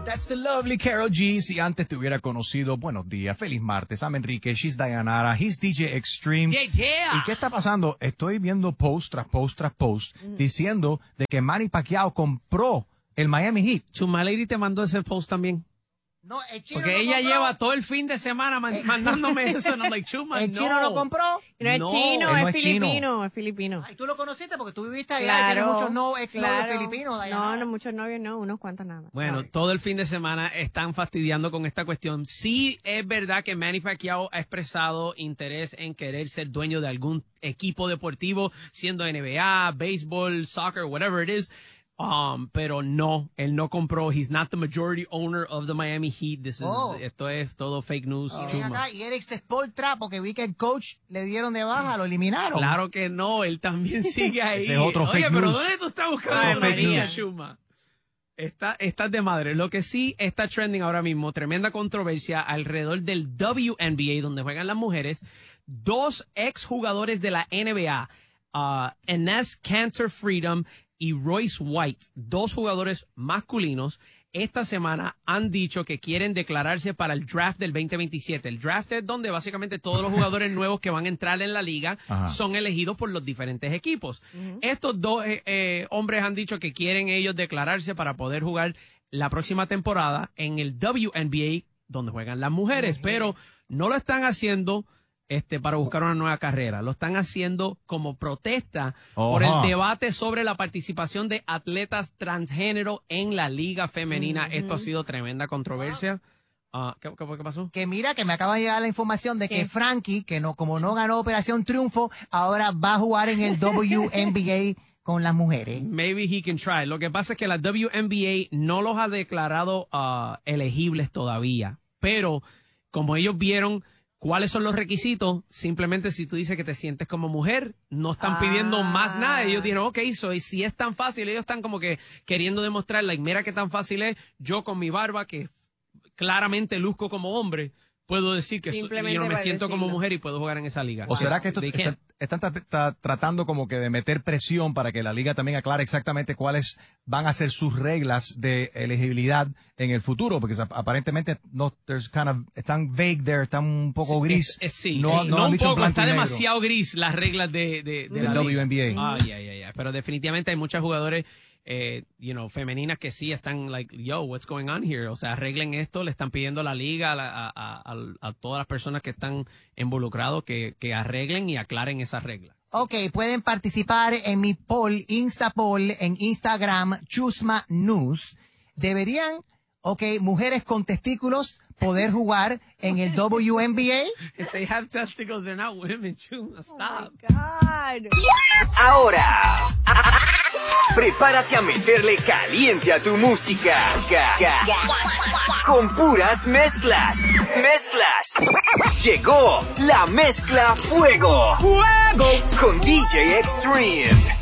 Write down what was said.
That's the lovely Karol G. Si antes te hubiera conocido, buenos días, feliz martes. I'm Enrique, she's Dayanara, he's DJ Extreme. Yeah. ¿Y qué está pasando? Estoy viendo post tras post tras post diciendo de que Manny Pacquiao compró el Miami Heat. Chuma Lady te mandó ese post también. No, el chino Porque no ella compró. lleva todo el fin de semana mandándome eso. And I'm like, Chuma, El chino lo compró. No es No, chino, él no es es chino. filipino, es filipino. Ay, tú lo conociste porque tú viviste allá. Claro, Tienes muchos no exnovios claro. filipinos. Dayanara. No, muchos novios no, unos cuantos nada más. Bueno, todo el fin de semana están fastidiando con esta cuestión. Sí es verdad que Manny Pacquiao ha expresado interés en querer ser dueño de algún equipo deportivo, siendo NBA, béisbol, soccer, whatever it is. Pero no, él no compró. He's not the majority owner of the Miami Heat. Esto es todo fake news. Y ven Chuma. acá, y Eric Spoelstra, porque vi que el coach le dieron de baja, lo eliminaron. Claro que no, él también sigue ahí. Ese es otro Oye, fake pero news. ¿dónde tú estás buscando Otro la fake María, news. Chuma? Estás de madre. Lo que sí está trending ahora mismo, tremenda controversia alrededor del WNBA, donde juegan las mujeres. Dos exjugadores de la NBA, Enes Kanter Freedom y Royce White, dos jugadores masculinos, esta semana han dicho que quieren declararse para el draft del 2027. El draft es donde básicamente todos los jugadores nuevos que van a entrar en la liga Ajá. son elegidos por los diferentes equipos. Estos dos hombres han dicho que quieren ellos declararse para poder jugar la próxima temporada en el WNBA, donde juegan las mujeres, pero no lo están haciendo para buscar una nueva carrera. Lo están haciendo como protesta por el debate sobre la participación de atletas transgénero en la liga femenina. Esto ha sido tremenda controversia. ¿Qué pasó? Que mira, que me acaba de llegar la información de que Frankie, que no, como no ganó Operación Triunfo, ahora va a jugar en el WNBA con las mujeres. Maybe he can try. Lo que pasa es que la WNBA no los ha declarado elegibles todavía. Pero como ellos vieron cuáles son los requisitos, simplemente si tú dices que te sientes como mujer, no están pidiendo más nada. Ellos dijeron, ok, si es tan fácil, ellos están como que queriendo demostrar, mira qué tan fácil es, yo con mi barba, que claramente luzco como hombre, puedo decir que yo no me siento como mujer y puedo jugar en esa liga. ¿O será que esto están tratando como que de meter presión para que la liga también aclare exactamente cuáles van a ser sus reglas de elegibilidad en el futuro? Porque aparentemente están vague there, están un poco gris. Sí, no un han dicho poco, blanco está y negro. demasiado gris las reglas de la WNBA. liga. Pero definitivamente hay muchos jugadores femeninas que sí están what's going on here? O sea, arreglen esto, le están pidiendo a la liga, a todas las personas que están involucrados que arreglen y aclaren esas reglas. Ok, pueden participar en mi poll, Insta Poll, en Instagram, Chusma News. ¿Deberían, mujeres con testículos poder jugar en el WNBA? If they have testicles, they're not women, Chuma. Stop. Oh my God. Ahora, prepárate a meterle caliente a tu música. Con puras mezclas. Llegó la mezcla Fuego. Con DJ Extreme.